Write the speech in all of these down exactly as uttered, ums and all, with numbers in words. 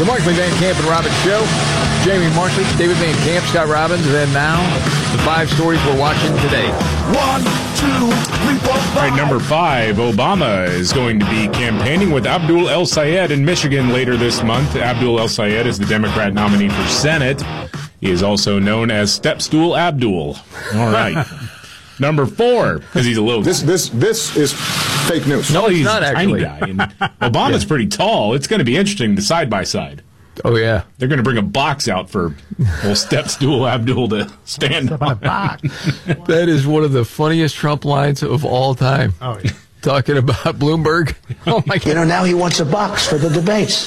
The Markley, Van Camp, and Robbins Show. Jamie Markley, David Van Camp, Scott Robbins, and now the five stories we're watching today. One, two, three, four, five. All right, number five, Obama is going to be campaigning with Abdul El Sayed in Michigan later this month. Abdul El Sayed is the Democrat nominee for Senate. He is also known as Stepstool Abdul. All right. Number four, because he's a little... This this this is fake news. No, he's not a tiny actually. guy. And Obama's Yeah. pretty tall. It's going to be interesting, the side-by-side. Oh, yeah. They're going to bring a box out for old Stepstool Abdul to stand on. That is one of the funniest Trump lines of all time. Oh, yeah. Talking about Bloomberg. Oh, my You God. know, now he wants a box for the debates.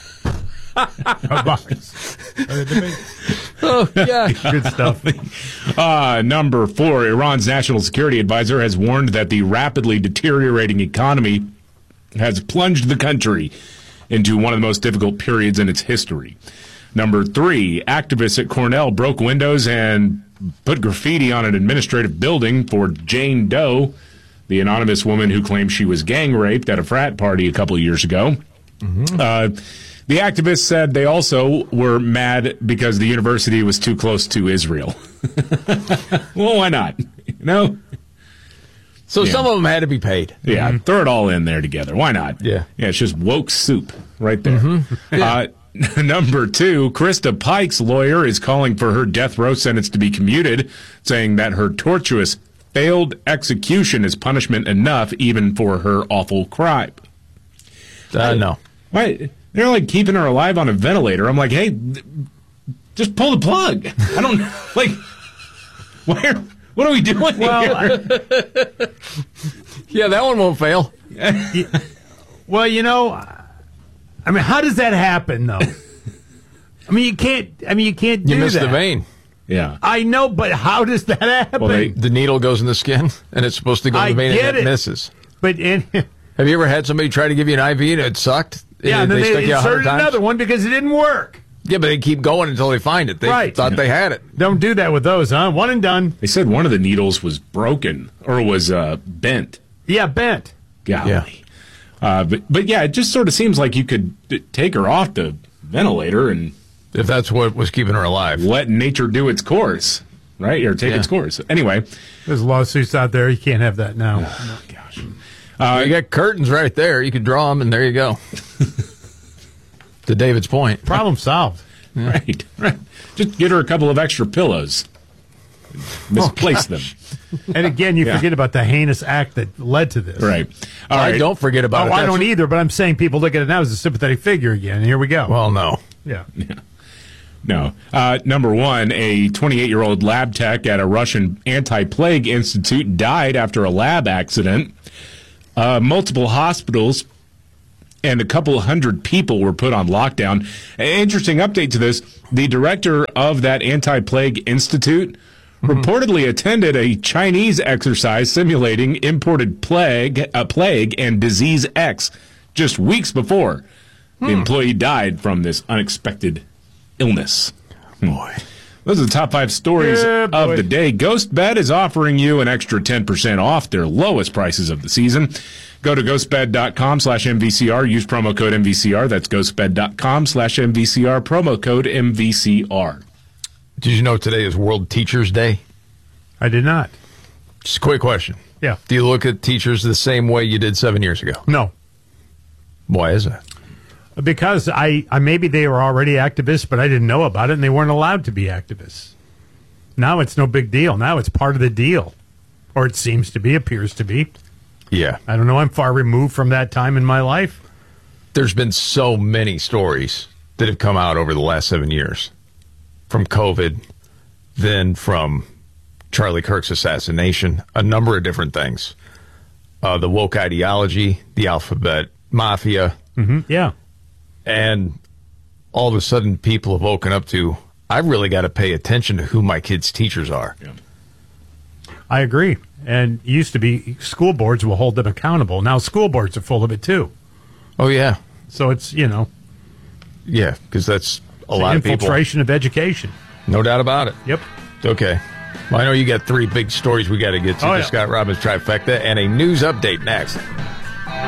A box. Oh, yeah. Good stuff. Uh, number four, Iran's national security advisor has warned that the rapidly deteriorating economy has plunged the country into one of the most difficult periods in its history. Number three, activists at Cornell broke windows and put graffiti on an administrative building for Jane Doe, the anonymous woman who claimed she was gang raped at a frat party a couple of years ago. Mm-hmm. Uh, the activists said they also were mad because the university was too close to Israel. Well, why not? You know? So Yeah. some of them had to be paid. Yeah, throw it all in there together. Why not? Yeah. Yeah, it's just woke soup right there. Uh, number two, Krista Pike's lawyer is calling for her death row sentence to be commuted, saying that her tortuous failed execution is punishment enough even for her awful crime. Uh, no. Why? They're like keeping her alive on a ventilator. I'm like, hey, th- just pull the plug. I don't, like, where, what are we doing Well, here? Yeah, that one won't fail. Well, you know, I mean, how does that happen, though? I mean, you can't. I mean, you can't do You missed that. the vein. Yeah. I know, but how does that happen? Well, they- The needle goes in the skin, and it's supposed to go in I the vein, get and it, it. misses. but in, Have you ever had somebody try to give you an I V and it sucked? yeah, and then they, stick you a hundred inserted times? another one because it didn't work. Yeah, but they keep going until they find it. They Right. thought they had it. Don't do that with those, huh? One and done. They said one of the needles was broken or was uh, bent. Yeah, bent. Golly. Yeah. Uh, but, but yeah, it just sort of seems like you could d- take her off the ventilator and If that's what was keeping her alive. let nature do its course, right? Or take Yeah. its course. Anyway. There's lawsuits out there. You can't have that now. Oh, gosh. Uh, you got curtains right there. You could draw them, and there you go. To David's point. Problem solved. Right. Right. Just get her a couple of extra pillows. Misplace them. And again, you Yeah. forget about the heinous act that led to this. Right. All I right. don't forget about Oh, it. I That's- don't either, but I'm saying people look at it now as a sympathetic figure again. Here we go. Well, no. yeah. No. Uh, number one, a twenty-eight-year-old lab tech at a Russian anti-plague institute died after a lab accident. Uh, multiple hospitals and a couple hundred people were put on lockdown. An interesting update to this, the director of that anti-plague institute reportedly attended a Chinese exercise simulating imported plague, uh, plague and disease X just weeks before the employee died from this unexpected illness. Boy. Those are the top five stories Yeah, of boy. the day. GhostBed is offering you an extra ten percent off their lowest prices of the season. Go to ghostbed.com slash MVCR. Use promo code M V C R. That's ghostbed.com slash MVCR. Promo code M V C R. Did you know today is World Teachers Day? I did not. Just a quick question. Yeah. Do you look at teachers the same way you did seven years ago? No. Why is that? Because I, I maybe they were already activists, but I didn't know about it, and they weren't allowed to be activists. Now it's no big deal. Now it's part of the deal. Or it seems to be, appears to be. Yeah. I don't know. I'm far removed from that time in my life. There's been so many stories that have come out over the last seven years. From COVID, then from Charlie Kirk's assassination, a number of different things. Uh, the woke ideology, the alphabet mafia, Mm-hmm. Yeah. and all of a sudden people have woken up to, I've really got to pay attention to who my kids' teachers are. Yeah. I agree. And it used to be school boards will hold them accountable. Now school boards are full of it, too. Oh, yeah. So it's, you know, Yeah, because that's a it's lot of people. infiltration of education. No doubt about it. Yep. Okay. Well, I know you got three big stories we got to get to. Oh, the yeah. Scott Robbins trifecta and a news update next.